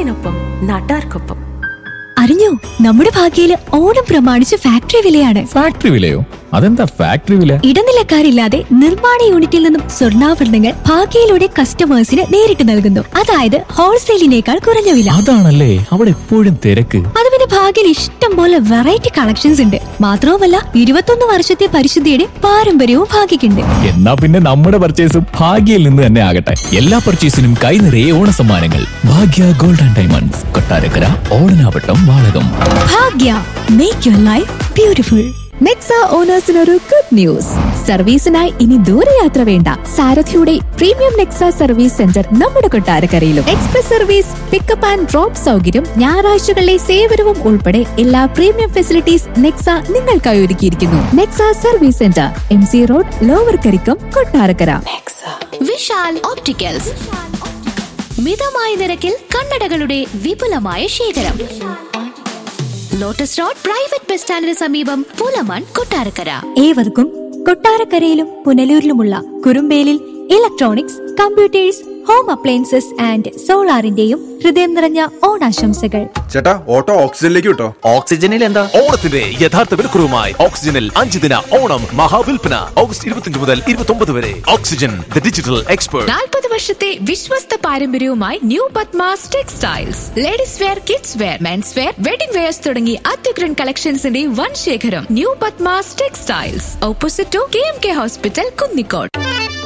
നാടിനൊപ്പം നാട്ടാർക്കൊപ്പം. അറിഞ്ഞോ, നമ്മുടെ ഭാഗ്യയില് ഓണം പ്രമാണിച്ച് ഫാക്ടറി വിലയാണ്. ഫാക്ടറി വിലയോ? അതെന്താ ഫാക്ടറി വില? ഇടനിലക്കാരില്ലാതെ നിർമ്മാണ യൂണിറ്റിൽ നിന്നും സ്വർണ്ണാഭരണങ്ങൾ ഭാഗ്യയിലൂടെ കസ്റ്റമേഴ്സിന് നേരിട്ട് നൽകുന്നു. അതായത് ഹോൾസെയിലിനേക്കാൾ കുറഞ്ഞ വില. അതാണല്ലേ അവിടെ എപ്പോഴും തിരക്ക്. അത് പിന്നെ ഭാഗ്യയിൽ ഇഷ്ടം പോലെ വെറൈറ്റി കളക്ഷൻസ് ഉണ്ട്. മാത്രവുമല്ല 21 വർഷത്തെ പരിശുദ്ധിയുടെ പാരമ്പര്യവും ഭാഗ്യക്കുണ്ട്. എന്നാ പിന്നെ നമ്മുടെ പർച്ചേസും ഭാഗ്യയിൽ നിന്ന് തന്നെ ആകട്ടെ. എല്ലാ പർച്ചേസിനും കൈ നിറയെ ഓണസമ്മാനങ്ങൾ. ഭാഗ്യ gold and diamonds, Kottarakkara, Odanavattam, Valakom. Bhagya, make your life beautiful. Nexa ഓണേഴ്സിനൊരു good news. സർവീസിനായി ഇനി ദൂരയാത്ര വേണ്ട. സാരഥിയുടെ പ്രീമിയം നെക്സ സർവീസ് സെന്റർ നമ്മുടെ കൊട്ടാരക്കരയിലും. Express service, pickup and drop സൗകര്യം, ഞായറാഴ്ചകളിലെ സേവനവും ഉൾപ്പെടെ എല്ലാ പ്രീമിയം ഫെസിലിറ്റീസ് നെക്സ നിങ്ങൾക്കായി ഒരുക്കിയിരിക്കുന്നു. Nexa service centre, MC road, lower Karikkam, Kottarakkara. Vishal opticals, മിതമായ നിരക്കിൽ കണ്ണടകളുടെ വിപുലമായ ശേഖരം. ലോട്ടസ് റോഡ് പ്രൈവറ്റ് ബസ് സ്റ്റാൻഡിന് സമീപം, പുലമൺ, കൊട്ടാരക്കര. ഏവർക്കും കൊട്ടാരക്കരയിലും പുനലൂരിലുമുള്ള കുറുമ്പേലിൽ electronics, computers, home appliances and സോളാറിന്റെയും ഹൃദയം നിറഞ്ഞ ഓണാശംസകൾ. ചേട്ടാ, ഓട്ടോ ഓക്സിജനിലേക്ക് വിട്ടോ. ഓക്സിജനിൽ എന്താ? ഓണത്തിന്റെ യഥാർത്ഥ വിലക്കുറവുമായി ഓക്സിജനിൽ 5 ദിന ഓണം മഹാവിൽപ്പന ഓഗസ്റ്റ് 25 മുതൽ 29 വരെ. Oxygen, the digital expert. 40 വർഷത്തെ വിശ്വസ്ത പാരമ്പര്യവുമായി new Padmas textiles. Ladies wear, kids wear, men's wear, wedding wears തുടങ്ങി അത്യുഗ്രൻ കളക്ഷൻസിന്റെ വൻ ശേഖരം. New Padmas textiles, opposite to KMK hospital, Kunnicode.